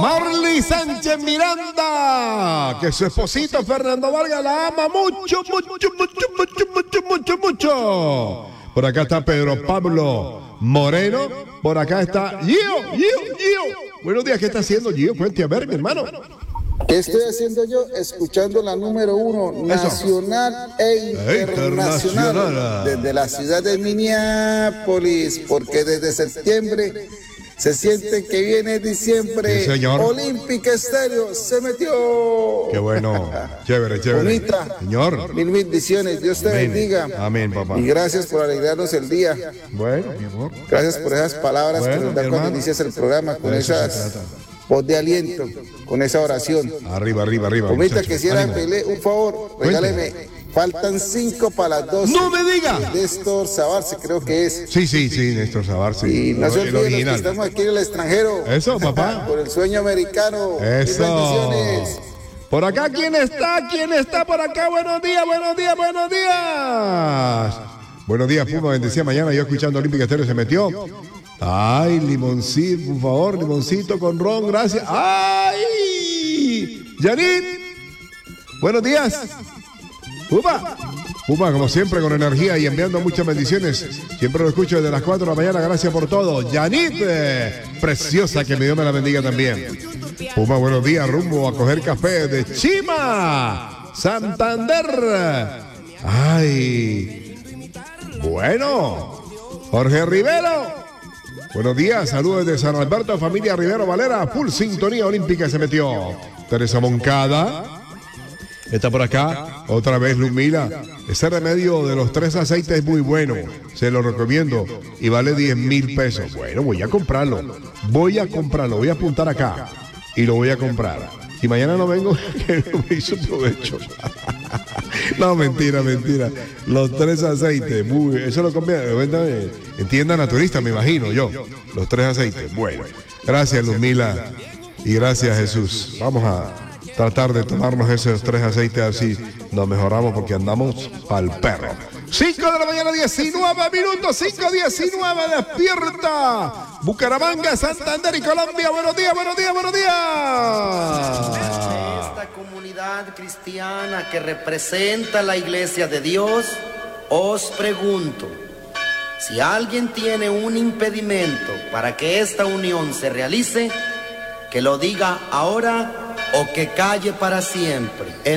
Marley Sánchez Miranda, que su esposito Fernando Vargas la ama mucho, mucho, mucho, mucho, mucho, mucho, mucho. Por acá está Pedro Pablo Moreno. Por acá está Gio. Buenos días, ¿qué está haciendo Gio? Cuente a ver, mi hermano. ¿Qué estoy haciendo yo? Escuchando la número 1 nacional e internacional desde la ciudad de Minneapolis, porque desde septiembre se siente que viene diciembre. Sí, señor. Olímpica Estéreo se metió. Qué bueno, chévere. Bonita. Señor. Mil bendiciones, Dios te bendiga. Amén, papá. Y gracias por alegrarnos el día. Bueno, mi amor. Gracias por esas palabras que nos da cuando inicias el programa, con esas voz de aliento, con esa oración. Arriba. Comita, quisiera pedirle un favor, regáleme. Faltan 5 para las 12. ¡No me diga! Néstor Sabarce, creo que es. Sí, Néstor Sabarce. Y no se olviden los que estamos aquí en el extranjero. Eso, papá. Por el sueño americano. Eso. Bendiciones. Por acá, ¿quién está por acá? Buenos días. Buenos días, Puma, bendecía mañana. Yo escuchando Olímpica Estéreo se metió. Ay, limoncito, por favor, limoncito con ron, gracias. Ay, Janine, buenos días. Puma, como siempre, con energía y enviando muchas bendiciones. Siempre lo escucho desde las 4 de la mañana. Gracias por todo. Janit, preciosa, que mi Dios me la bendiga también. Puma, buenos días. Rumbo a coger café de Chima, Santander. Ay, bueno. Jorge Rivero. Buenos días. Saludos desde San Alberto, familia Rivero Valera. Full sintonía olímpica se metió. Teresa Moncada está por acá, otra vez Lumila. Ese remedio de los 3 aceites es muy bueno, se lo recomiendo y vale 10,000 pesos. Bueno, voy a comprarlo, voy a apuntar acá y lo voy a comprar. Si mañana no vengo, que no me hizo provecho. No, mentira. Los 3 aceites, eso lo conviene en tienda naturista, me imagino yo. Los 3 aceites, bueno. Gracias, Lumila, y gracias, Jesús. Vamos a tratar de tomarnos esos 3 aceites, así nos mejoramos porque andamos pa'l perro. 5 de la mañana, 19 minutos, 5:19, despierta. Bucaramanga, Santander y Colombia. Buenos días. Esta comunidad cristiana que representa la Iglesia de Dios, os pregunto, si alguien tiene un impedimento para que esta unión se realice, que lo diga ahora o que calle para siempre.